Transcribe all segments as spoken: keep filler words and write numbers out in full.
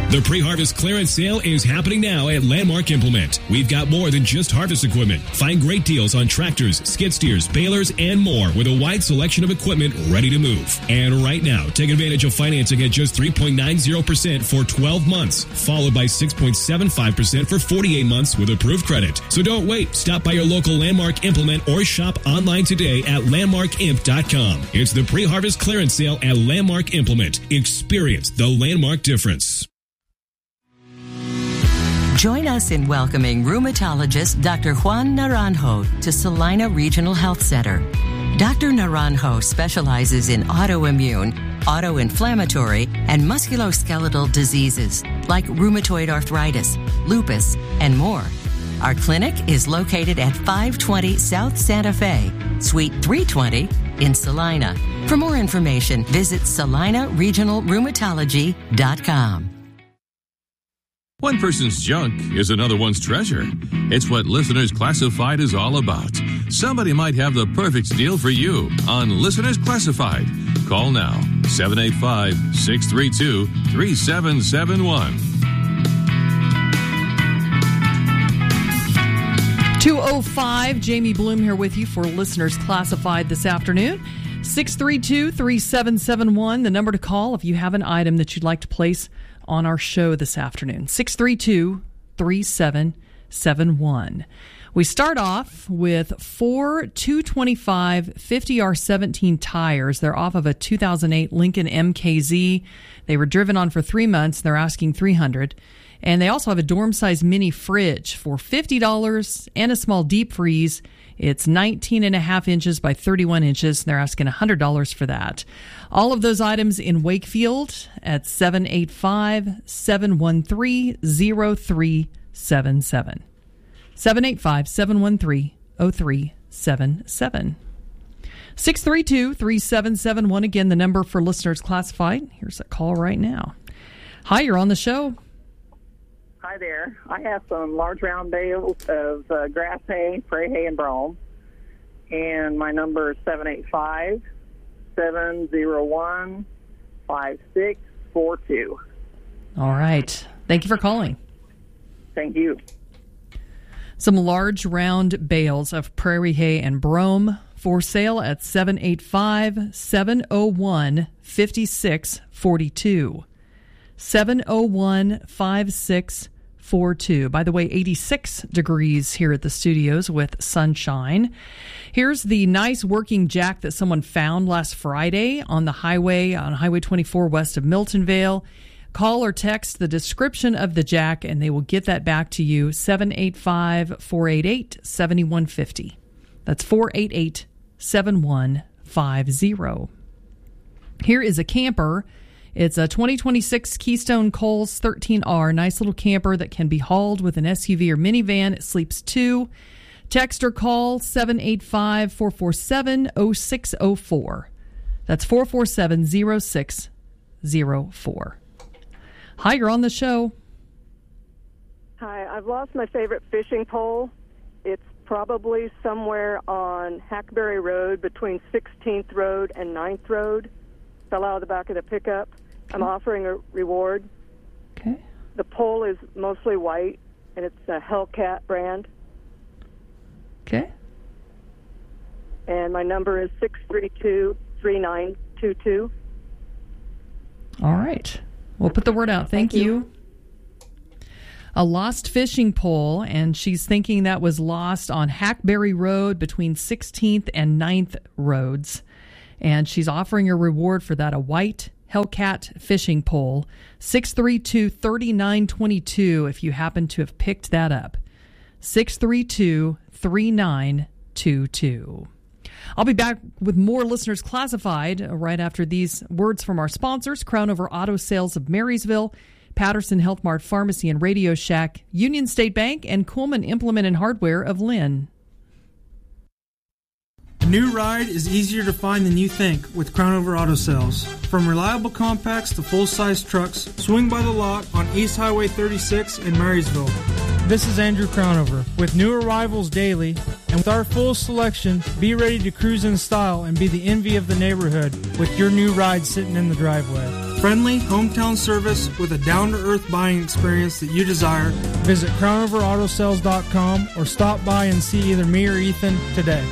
The pre-harvest clearance sale is happening now at Landmark Implement. We've got more than just harvest equipment. Find great deals on tractors, skid steers, balers, and more with a wide selection of equipment ready to move. And right now, take advantage of financing at just three point nine zero percent for twelve months, followed by six point seven five percent for forty-eight months with approved credit. So don't wait. Stop by your local Landmark Implement or shop online today at landmark imp dot com. It's the pre-harvest clearance sale at Landmark Implement. Experience the Landmark difference. Join us in welcoming rheumatologist Doctor Juan Naranjo to Salina Regional Health Center. Doctor Naranjo specializes in autoimmune, autoinflammatory, and musculoskeletal diseases like rheumatoid arthritis, lupus, and more. Our clinic is located at five twenty South Santa Fe, Suite three twenty in Salina. For more information, visit salina regional rheumatology dot com. One person's junk is another one's treasure. It's what Listeners Classified is all about. Somebody might have the perfect deal for you on Listeners Classified. Call now, seven eight five, six three two, three seven seven one. two oh five, Jamie Bloom here with you for Listeners Classified this afternoon. six three two, three seven seven one, the number to call if you have an item that you'd like to place on our show this afternoon. six three two, three seven seven one. We start off with four two twenty-five fifty R seventeen tires. They're off of a two thousand eight Lincoln M K Z. They were driven on for three months. They're asking three hundred dollars. And they also have a dorm-size mini fridge for fifty dollars and a small deep freeze. It's nineteen and a half inches by thirty-one inches. They're asking one hundred dollars for that. All of those items in Wakefield at seven eight five, seven one three, zero three seven seven. seven eight five, seven one three, zero three seven seven. six three two, three seven seven one. Again, the number for Listeners Classified. Here's a call right now. Hi, you're on the show. Hi there. I have some large round bales of uh, grass hay, prairie hay, and brome. And my number is seven eight five, seven zero one, five six four two. All right. Thank you for calling. Thank you. Some large round bales of prairie hay and brome for sale at seven eight five, seven zero one, five six four two. seven zero one, five six four two. By the way, eighty-six degrees here at the studios with sunshine. Here's the nice working jack that someone found last Friday on the highway, on Highway twenty-four west of Miltonvale. Call or text the description of the jack and they will get that back to you. seven eight five, four eight eight, seven one five zero. That's four eight eight, seven one five zero. Here is a camper. It's a twenty twenty-six Keystone Coles thirteen R. Nice little camper that can be hauled with an S U V or minivan. It sleeps two. Text or call seven eight five, four four seven, zero six zero four. That's four four seven, zero six zero four. Hi, you're on the show. Hi, I've lost my favorite fishing pole. It's probably somewhere on Hackberry Road between sixteenth Road and ninth Road. Fell out of the back of the pickup. I'm offering a reward. Okay. The pole is mostly white, and it's a Hellcat brand. Okay. And my number is six three two, three nine two two. All right. We'll put the word out. Thank, Thank you. you. A lost fishing pole, and she's thinking that was lost on Hackberry Road between sixteenth and ninth Roads. And she's offering a reward for that, a white Hellcat fishing pole, six three two, three nine two two, if you happen to have picked that up. six three two, three nine two two. I'll be back with more Listeners Classified right after these words from our sponsors, Crown Over Auto Sales of Marysville, Patterson Health Mart Pharmacy and Radio Shack, Union State Bank, and Coleman Implement and Hardware of Lynn. A new ride is easier to find than you think with Crown Over Auto Sales. From reliable compacts to full-size trucks, swing by the lot on East Highway thirty-six in Marysville. This is Andrew Crownover with new arrivals daily, and with our full selection, be ready to cruise in style and be the envy of the neighborhood with your new ride sitting in the driveway. Friendly, hometown service with a down-to-earth buying experience that you desire. Visit crown over auto sales dot com or stop by and see either me or Ethan today.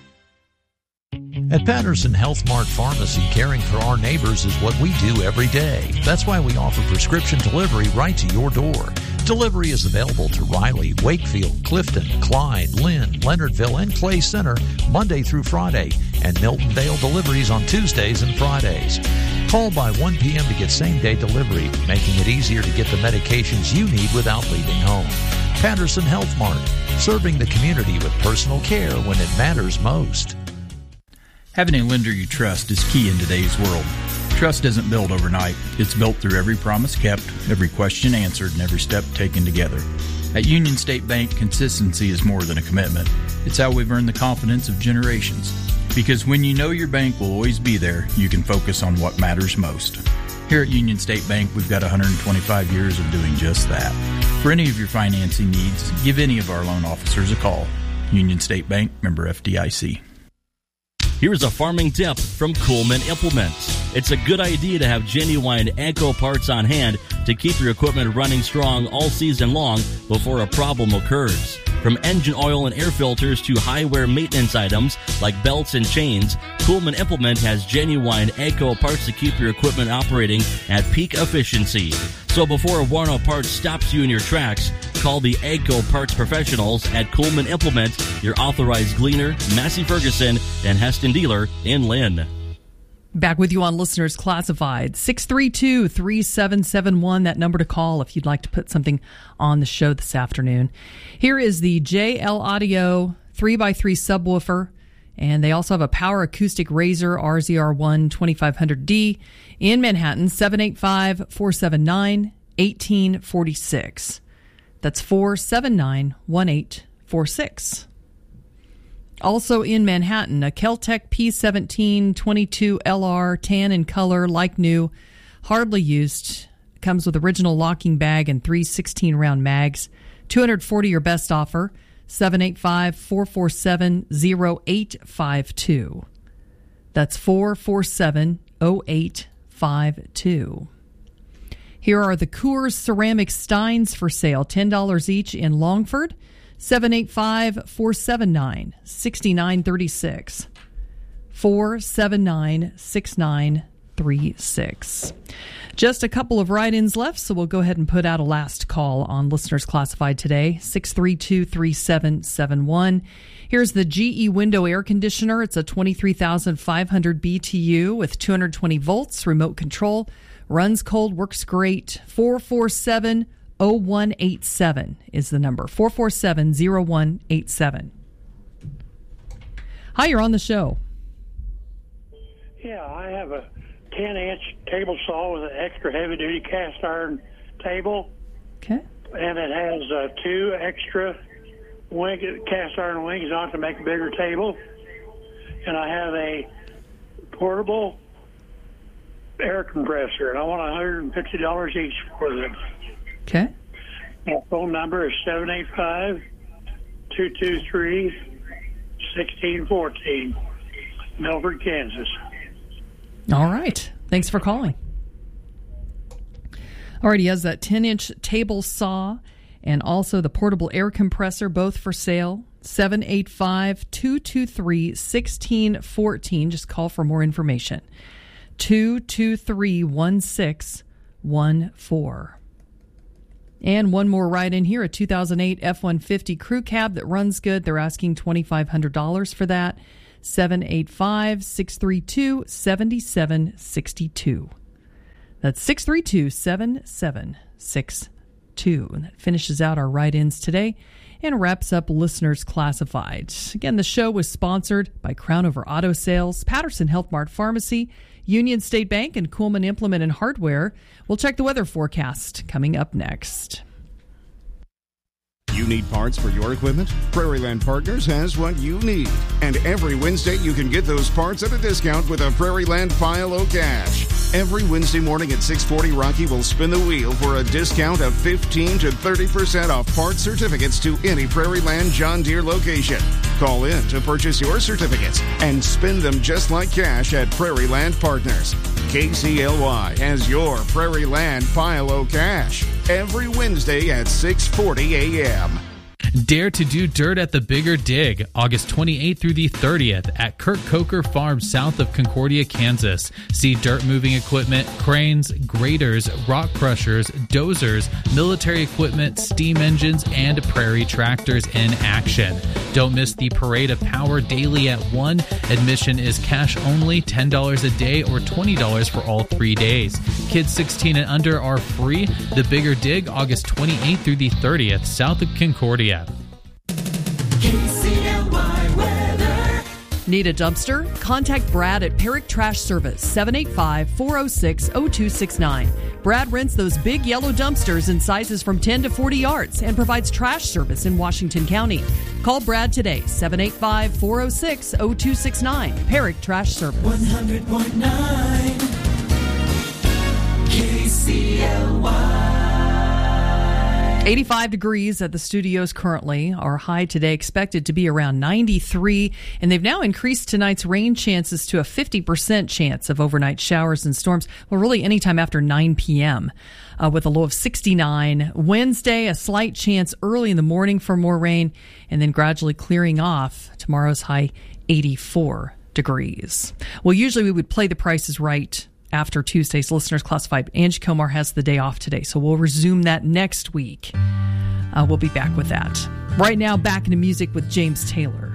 At Patterson Health Mart Pharmacy, caring for our neighbors is what we do every day. That's why we offer prescription delivery right to your door. Delivery is available to Riley, Wakefield, Clifton, Clyde, Lynn, Leonardville, and Clay Center Monday through Friday, and Milton Vale deliveries on Tuesdays and Fridays. Call by one p.m. to get same-day delivery, making it easier to get the medications you need without leaving home. Patterson Health Mart, serving the community with personal care when it matters most. Having a lender you trust is key in today's world. Trust isn't built overnight. It's built through every promise kept, every question answered, and every step taken together. At Union State Bank, consistency is more than a commitment. It's how we've earned the confidence of generations. Because when you know your bank will always be there, you can focus on what matters most. Here at Union State Bank, we've got one hundred twenty-five years of doing just that. For any of your financing needs, give any of our loan officers a call. Union State Bank, member F D I C. Here's a farming tip from Coolman Implements. It's a good idea to have genuine AGCO parts on hand to keep your equipment running strong all season long before a problem occurs. From engine oil and air filters to high-wear maintenance items like belts and chains, Coolman Implement has genuine AGCO parts to keep your equipment operating at peak efficiency. So before a worn-out part stops you in your tracks, call the AGCO parts professionals at Coolman Implement, your authorized Gleaner, Massey Ferguson, and Heston dealer in Lynn. Back with you on Listeners Classified. six three two, three seven seven one, that number to call if you'd like to put something on the show this afternoon. Here is the J L Audio three by three subwoofer, and they also have a Power Acoustic Razor R Z R one twenty-five hundred D in Manhattan, seven eight five, four seven nine, one eight four six. That's four seven nine, one eight four six. Also in Manhattan, a Keltec P seventeen twenty-two L R, tan in color, like new, hardly used. Comes with original locking bag and three sixteen round mags. two hundred forty your best offer, seven eight five, four four seven, zero eight five two. That's four four seven, zero eight five two. Here are the Coors Ceramic Steins for sale, ten dollars each in Longford. seven eight five, four seven nine, six nine three six. four seven nine, six nine three six. Just a couple of write-ins left, so we'll go ahead and put out a last call on Listeners Classified today, six three two, three seven seven one. Here's the G E window air conditioner. It's a twenty-three thousand five hundred B T U with two hundred twenty volts, remote control, runs cold, works great. four four seven, zero one eight seven is the number. four four seven, zero one eight seven. Hi, you're on the show. Yeah, I have a ten-inch table saw with an extra heavy-duty cast iron table. Okay. And it has uh, two extra wing, cast iron wings on it to make a bigger table. And I have a portable air compressor, and I want one hundred fifty dollars each for them. Okay. My phone number is seven eight five, two two three, one six one four, Milford, Kansas. All right. Thanks for calling. All right, he has that ten-inch table saw and also the portable air compressor, both for sale. seven eight five, two two three, one six one four. Just call for more information. two two three, one six one four. And one more ride in here, a two thousand eight F one fifty crew cab that runs good. They're asking twenty-five hundred dollars for that. seven eight five, six three two, seven seven six two. That's six three two, seven seven six two. And that finishes out our write-ins today and wraps up Listeners Classified. Again, the show was sponsored by Crown Over Auto Sales, Patterson Health Mart Pharmacy, Union State Bank, and Coolman Implement and Hardware. We'll check the weather forecast coming up next. You need parts for your equipment? Prairie Land Partners has what you need. And every Wednesday, you can get those parts at a discount with a Prairie Land File-O Cash. Every Wednesday morning at six forty, Rocky will spin the wheel for a discount of fifteen to thirty percent off parts certificates to any Prairie Land John Deere location. Call in to purchase your certificates and spend them just like cash at Prairie Land Partners. K C L Y has your Prairie Land Pile-O Cash every Wednesday at six forty a.m. Dare to do dirt at the Bigger Dig, August twenty-eighth through the thirtieth at Kirk Coker Farm south of Concordia, Kansas. See dirt moving equipment, cranes, graders, rock crushers, dozers, military equipment, steam engines, and prairie tractors in action. Don't miss the Parade of Power daily at one. Admission is cash only, ten dollars a day or twenty dollars for all three days. Kids sixteen and under are free. The Bigger Dig, August twenty-eighth through the thirtieth, south of Concordia. K C L Y weather. Need a dumpster? Contact Brad at Perrick Trash Service, seven eight five, four oh six, oh two six nine. Brad rents those big yellow dumpsters in sizes from ten to forty yards and provides trash service in Washington County. Call Brad today, seven eight five, four oh six, oh two six nine. Perrick Trash Service. one hundred point nine K C L Y. eighty-five degrees at the studios currently. Our high today expected to be around ninety-three, and they've now increased tonight's rain chances to a fifty percent chance of overnight showers and storms. Well, really anytime after nine p.m. Uh, with a low of sixty-nine. Wednesday, a slight chance early in the morning for more rain, and then gradually clearing off. Tomorrow's high, eighty-four degrees. Well, usually we would play The Price is Right after Tuesday's Listeners Classified. Angie Komar has the day off today, so we'll resume that next week. Uh, we'll be back with that. Right now, back into music with James Taylor.